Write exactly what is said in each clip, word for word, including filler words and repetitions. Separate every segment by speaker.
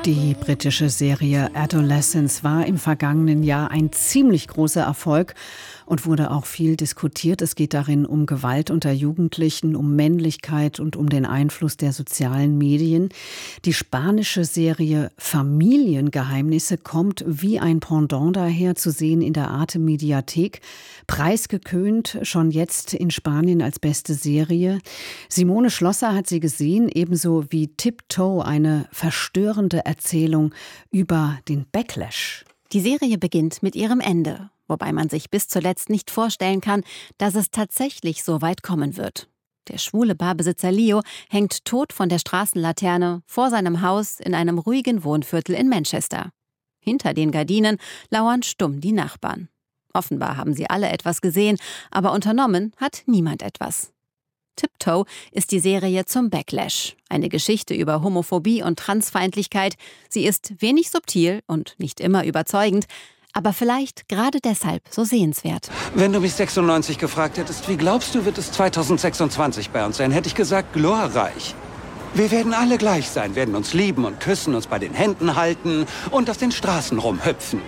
Speaker 1: Die britische Serie Adolescence war im vergangenen Jahr ein ziemlich großer Erfolg und wurde auch viel diskutiert. Es geht darin um Gewalt unter Jugendlichen, um Männlichkeit und um den Einfluss der sozialen Medien. Die spanische Serie Familiengeheimnisse kommt wie ein Pendant daher, zu sehen in der Arte-Mediathek. Preisgekrönt schon jetzt in Spanien als beste Serie. Simone Schlosser hat sie gesehen, ebenso wie Tiptoe, eine verstörende Erzählung über den Backlash.
Speaker 2: Die Serie beginnt mit ihrem Ende, wobei man sich bis zuletzt nicht vorstellen kann, dass es tatsächlich so weit kommen wird. Der schwule Barbesitzer Leo hängt tot von der Straßenlaterne vor seinem Haus in einem ruhigen Wohnviertel in Manchester. Hinter den Gardinen lauern stumm die Nachbarn. Offenbar haben sie alle etwas gesehen, aber unternommen hat niemand etwas. Tiptoe ist die Serie zum Backlash, eine Geschichte über Homophobie und Transfeindlichkeit. Sie ist wenig subtil und nicht immer überzeugend, aber vielleicht gerade deshalb so sehenswert.
Speaker 3: Wenn du mich sechsundneunzig gefragt hättest, wie glaubst du, wird es zweitausendsechsundzwanzig bei uns sein, hätte ich gesagt, glorreich. Wir werden alle gleich sein, werden uns lieben und küssen, uns bei den Händen halten und auf den Straßen rumhüpfen.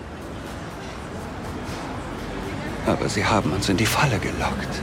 Speaker 3: Aber sie haben uns in die Falle gelockt.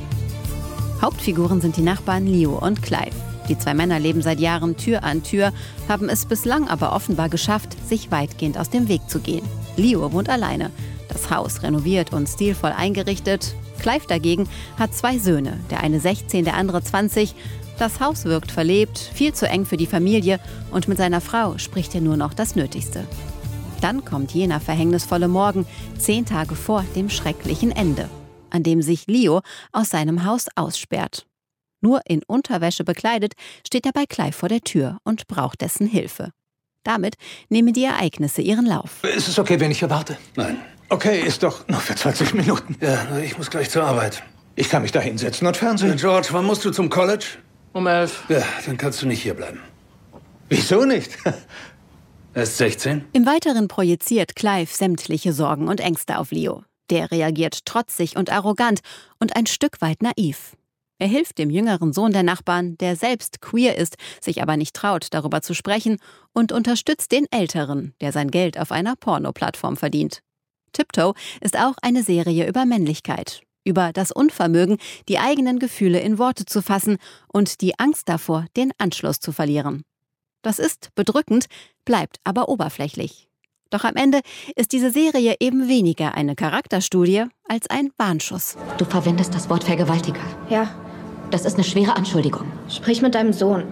Speaker 2: Hauptfiguren sind die Nachbarn Leo und Clive. Die zwei Männer leben seit Jahren Tür an Tür, haben es bislang aber offenbar geschafft, sich weitgehend aus dem Weg zu gehen. Leo wohnt alleine, das Haus renoviert und stilvoll eingerichtet. Clive dagegen hat zwei Söhne, der eine sechzehn, der andere zwanzig. Das Haus wirkt verlebt, viel zu eng für die Familie und mit seiner Frau spricht er nur noch das Nötigste. Dann kommt jener verhängnisvolle Morgen, zehn Tage vor dem schrecklichen Ende, an dem sich Leo aus seinem Haus aussperrt. Nur in Unterwäsche bekleidet steht er bei Clive vor der Tür und braucht dessen Hilfe. Damit nehmen die Ereignisse ihren Lauf.
Speaker 4: Ist es okay, wenn ich hier warte?
Speaker 5: Nein.
Speaker 4: Okay, ist doch nur für zwanzig Minuten.
Speaker 5: Ja, nur ich muss gleich zur Arbeit.
Speaker 4: Ich kann mich da hinsetzen und Fernsehen.
Speaker 5: George, wann musst du zum College?
Speaker 4: Um elf.
Speaker 5: Ja, dann kannst du nicht hier bleiben.
Speaker 4: Wieso nicht?
Speaker 5: Er ist sechzehn.
Speaker 2: Im Weiteren projiziert Clive sämtliche Sorgen und Ängste auf Leo. Der reagiert trotzig und arrogant und ein Stück weit naiv. Er hilft dem jüngeren Sohn der Nachbarn, der selbst queer ist, sich aber nicht traut, darüber zu sprechen, und unterstützt den Älteren, der sein Geld auf einer Porno-Plattform verdient. Tiptoe ist auch eine Serie über Männlichkeit, über das Unvermögen, die eigenen Gefühle in Worte zu fassen und die Angst davor, den Anschluss zu verlieren. Das ist bedrückend, bleibt aber oberflächlich. Doch am Ende ist diese Serie eben weniger eine Charakterstudie als ein Warnschuss.
Speaker 6: Du verwendest das Wort Vergewaltiger.
Speaker 7: Ja.
Speaker 6: Das ist eine schwere Anschuldigung.
Speaker 7: Sprich mit deinem Sohn.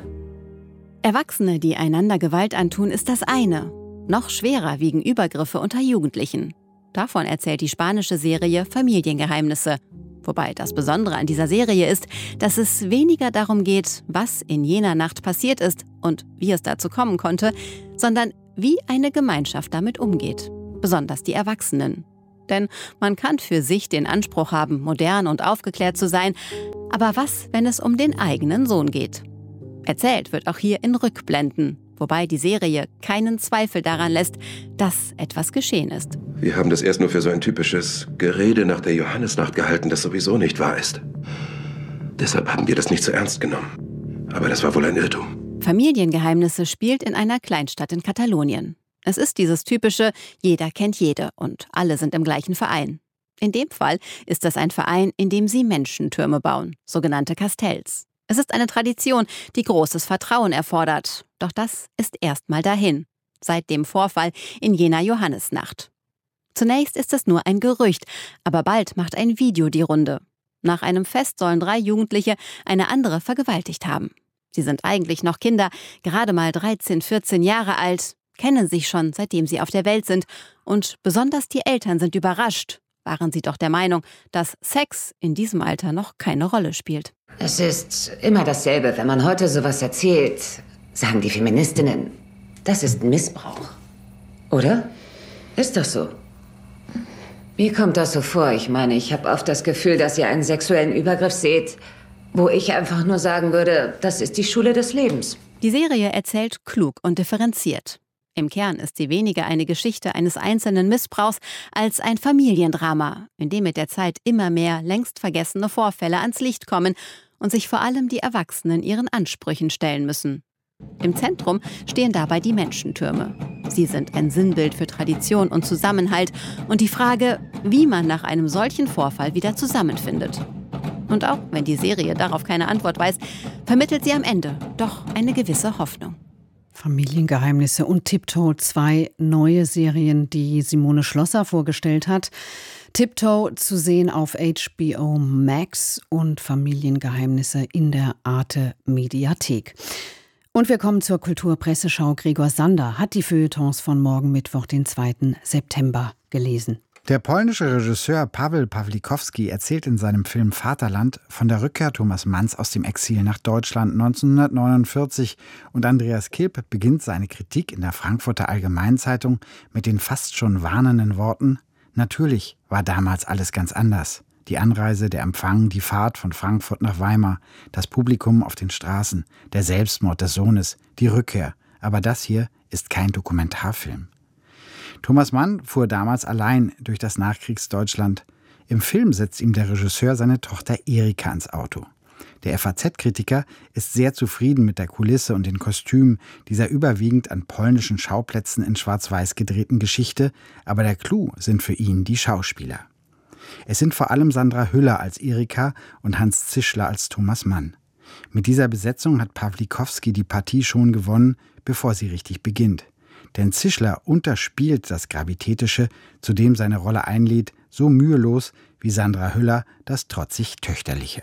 Speaker 2: Erwachsene, die einander Gewalt antun, ist das eine. Noch schwerer wiegen Übergriffe unter Jugendlichen. Davon erzählt die spanische Serie Familiengeheimnisse. Wobei das Besondere an dieser Serie ist, dass es weniger darum geht, was in jener Nacht passiert ist und wie es dazu kommen konnte, sondern wie eine Gemeinschaft damit umgeht. Besonders die Erwachsenen. Denn man kann für sich den Anspruch haben, modern und aufgeklärt zu sein. Aber was, wenn es um den eigenen Sohn geht? Erzählt wird auch hier in Rückblenden, wobei die Serie keinen Zweifel daran lässt, dass etwas geschehen ist.
Speaker 8: Wir haben das erst nur für so ein typisches Gerede nach der Johannisnacht gehalten, das sowieso nicht wahr ist. Deshalb haben wir das nicht so ernst genommen. Aber das war wohl ein Irrtum.
Speaker 2: Familiengeheimnisse spielt in einer Kleinstadt in Katalonien. Es ist dieses typische, jeder kennt jede und alle sind im gleichen Verein. In dem Fall ist das ein Verein, in dem sie Menschentürme bauen, sogenannte Castells. Es ist eine Tradition, die großes Vertrauen erfordert. Doch das ist erstmal dahin, seit dem Vorfall in jener Johannisnacht. Zunächst ist es nur ein Gerücht, aber bald macht ein Video die Runde. Nach einem Fest sollen drei Jugendliche eine andere vergewaltigt haben. Sie sind eigentlich noch Kinder, gerade mal dreizehn, vierzehn Jahre alt, kennen sich schon, seitdem sie auf der Welt sind. Und besonders die Eltern sind überrascht. Waren sie doch der Meinung, dass Sex in diesem Alter noch keine Rolle spielt.
Speaker 6: Es ist immer dasselbe, wenn man heute sowas erzählt, sagen die Feministinnen. Das ist Missbrauch. Oder? Ist doch so. Mir kommt das so vor. Ich meine, ich habe oft das Gefühl, dass ihr einen sexuellen Übergriff seht, wo ich einfach nur sagen würde, das ist die Schule des Lebens.
Speaker 2: Die Serie erzählt klug und differenziert. Im Kern ist sie weniger eine Geschichte eines einzelnen Missbrauchs als ein Familiendrama, in dem mit der Zeit immer mehr längst vergessene Vorfälle ans Licht kommen und sich vor allem die Erwachsenen ihren Ansprüchen stellen müssen. Im Zentrum stehen dabei die Menschentürme. Sie sind ein Sinnbild für Tradition und Zusammenhalt und die Frage, wie man nach einem solchen Vorfall wieder zusammenfindet. Und auch wenn die Serie darauf keine Antwort weiß, vermittelt sie am Ende doch eine gewisse Hoffnung.
Speaker 1: Familiengeheimnisse und Tiptoe, zwei neue Serien, die Simone Schlosser vorgestellt hat. Tiptoe zu sehen auf H B O Max und Familiengeheimnisse in der Arte Mediathek. Und wir kommen zur Kulturpresseschau. Gregor Sander hat die Feuilletons von morgen Mittwoch, den zweiten September, gelesen.
Speaker 7: Der polnische Regisseur Paweł Pawlikowski erzählt in seinem Film Vaterland von der Rückkehr Thomas Manns aus dem Exil nach Deutschland neunzehnhundertneunundvierzig und Andreas Kilp beginnt seine Kritik in der Frankfurter Allgemeinzeitung mit den fast schon warnenden Worten: Natürlich war damals alles ganz anders. Die Anreise, der Empfang, die Fahrt von Frankfurt nach Weimar, das Publikum auf den Straßen, der Selbstmord des Sohnes, die Rückkehr. Aber das hier ist kein Dokumentarfilm. Thomas Mann fuhr damals allein durch das Nachkriegsdeutschland. Im Film setzt ihm der Regisseur seine Tochter Erika ins Auto. Der F A Z-Kritiker ist sehr zufrieden mit der Kulisse und den Kostümen dieser überwiegend an polnischen Schauplätzen in Schwarz-Weiß gedrehten Geschichte, aber der Clou sind für ihn die Schauspieler. Es sind vor allem Sandra Hüller als Erika und Hans Zischler als Thomas Mann. Mit dieser Besetzung hat Pawlikowski die Partie schon gewonnen, bevor sie richtig beginnt. Denn Zischler unterspielt das Gravitätische, zu dem seine Rolle einlädt, so mühelos wie Sandra Hüller das trotzig Töchterliche.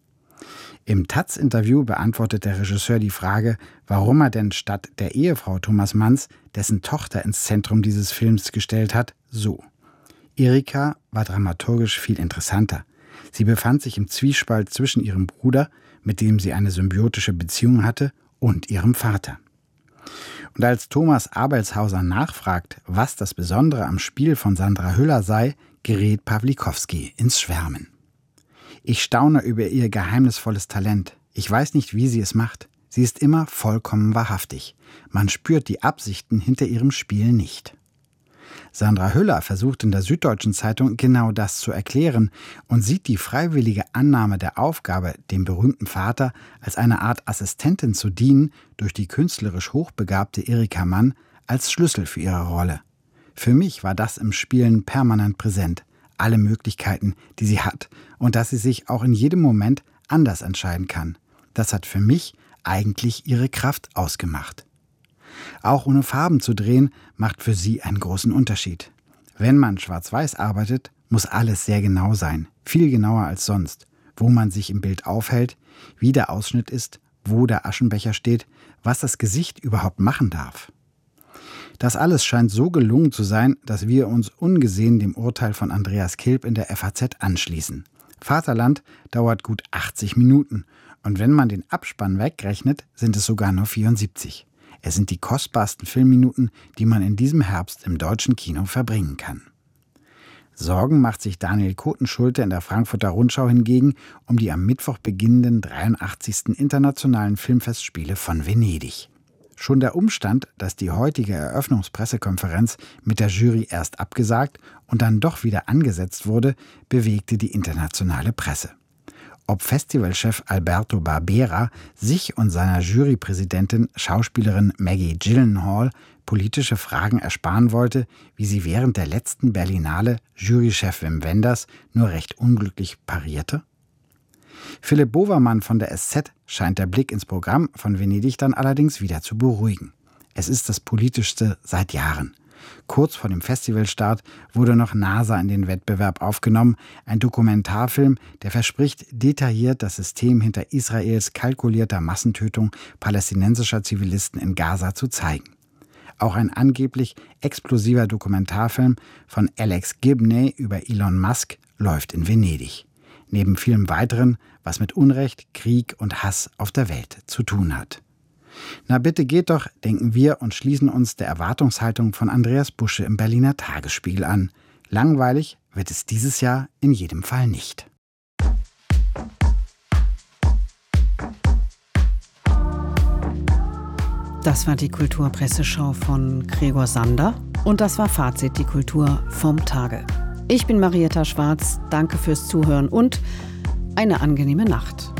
Speaker 7: Im Taz-Interview beantwortet der Regisseur die Frage, warum er denn statt der Ehefrau Thomas Manns dessen Tochter ins Zentrum dieses Films gestellt hat, so: Erika war dramaturgisch viel interessanter. Sie befand sich im Zwiespalt zwischen ihrem Bruder, mit dem sie eine symbiotische Beziehung hatte, und ihrem Vater. Und als Thomas Abelshauser nachfragt, was das Besondere am Spiel von Sandra Hüller sei, gerät Pawlikowski ins Schwärmen. Ich staune über ihr geheimnisvolles Talent. Ich weiß nicht, wie sie es macht. Sie ist immer vollkommen wahrhaftig. Man spürt die Absichten hinter ihrem Spiel nicht. Sandra Hüller versucht in der Süddeutschen Zeitung genau das zu erklären und sieht die freiwillige Annahme der Aufgabe, dem berühmten Vater als eine Art Assistentin zu dienen, durch die künstlerisch hochbegabte Erika Mann, als Schlüssel für ihre Rolle. Für mich war das im Spielen permanent präsent, alle Möglichkeiten, die sie hat, und dass sie sich auch in jedem Moment anders entscheiden kann. Das hat für mich eigentlich ihre Kraft ausgemacht. Auch ohne Farben zu drehen, macht für sie einen großen Unterschied. Wenn man schwarz-weiß arbeitet, muss alles sehr genau sein, viel genauer als sonst. Wo man sich im Bild aufhält, wie der Ausschnitt ist, wo der Aschenbecher steht, was das Gesicht überhaupt machen darf. Das alles scheint so gelungen zu sein, dass wir uns ungesehen dem Urteil von Andreas Kilp in der F A Z anschließen. Vaterland dauert gut achtzig Minuten und wenn man den Abspann wegrechnet, sind es sogar nur vierundsiebzig. Es sind die kostbarsten Filmminuten, die man in diesem Herbst im deutschen Kino verbringen kann. Sorgen macht sich Daniel Kotenschulte in der Frankfurter Rundschau hingegen um die am Mittwoch beginnenden dreiundachtzigsten Internationalen Filmfestspiele von Venedig. Schon der Umstand, dass die heutige Eröffnungspressekonferenz mit der Jury erst abgesagt und dann doch wieder angesetzt wurde, bewegte die internationale Presse. Ob Festivalchef Alberto Barbera sich und seiner Jurypräsidentin, Schauspielerin Maggie Gyllenhaal, politische Fragen ersparen wollte, wie sie während der letzten Berlinale Jurychef Wim Wenders nur recht unglücklich parierte? Philipp Bovermann von der S Z scheint der Blick ins Programm von Venedig dann allerdings wieder zu beruhigen. Es ist das Politischste seit Jahren. Kurz vor dem Festivalstart wurde noch NASA in den Wettbewerb aufgenommen, ein Dokumentarfilm, der verspricht, detailliert das System hinter Israels kalkulierter Massentötung palästinensischer Zivilisten in Gaza zu zeigen. Auch ein angeblich explosiver Dokumentarfilm von Alex Gibney über Elon Musk läuft in Venedig. Neben vielem Weiteren, was mit Unrecht, Krieg und Hass auf der Welt zu tun hat. Na bitte geht doch, denken wir und schließen uns der Erwartungshaltung von Andreas Busche im Berliner Tagesspiegel an. Langweilig wird es dieses Jahr in jedem Fall nicht.
Speaker 1: Das war die Kulturpresseschau von Gregor Sander und das war Fazit, die Kultur vom Tage. Ich bin Marietta Schwarz, danke fürs Zuhören und eine angenehme Nacht.